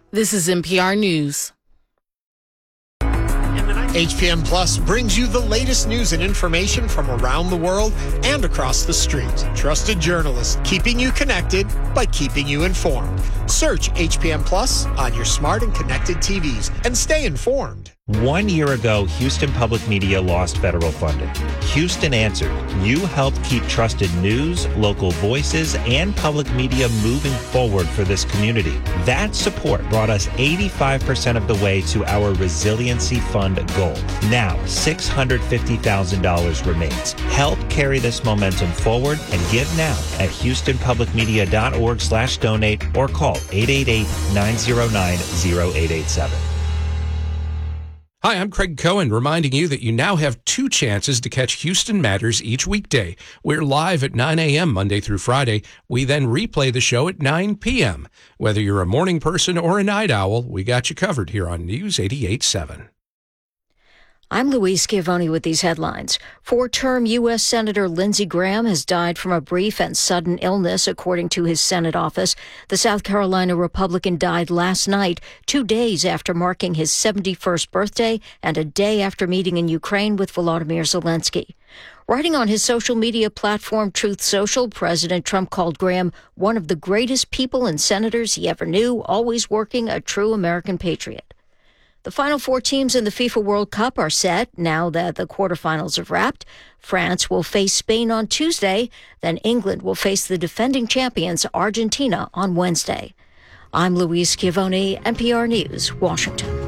This is NPR News. HPN Plus brings you the latest news and information from around the world and across the street. Trusted journalists keeping you connected by keeping you informed. Search HPN Plus on your smart and connected TVs and stay informed. 1 year ago, Houston Public Media lost federal funding. Houston answered. You helped keep trusted news, local voices, and public media moving forward for this community. That support brought us 85% of the way to our Resiliency Fund goal. Now, $650,000 remains. Help carry this momentum forward and give now at houstonpublicmedia.org/donate or call 888-909-0887. Hi, I'm Craig Cohen, reminding you that you now have 2 chances to catch Houston Matters each weekday. We're live at 9 a.m. Monday through Friday. We then replay the show at 9 p.m. Whether you're a morning person or a night owl, we got you covered here on News 88.7. I'm Louise Schiavone with these headlines. 4-term U.S. Senator Lindsey Graham has died from a brief and sudden illness, according to his Senate office. The South Carolina Republican died last night, 2 days after marking his 71st birthday and a day after meeting in Ukraine with Volodymyr Zelensky. Writing on his social media platform, Truth Social, President Trump called Graham one of the greatest people and senators he ever knew, always working, a true American patriot. The final 4 teams in the FIFA World Cup are set now that the quarterfinals have wrapped. France will face Spain on Tuesday, then England will face the defending champions Argentina on Wednesday. I'm Louise Schiavone, NPR News, Washington.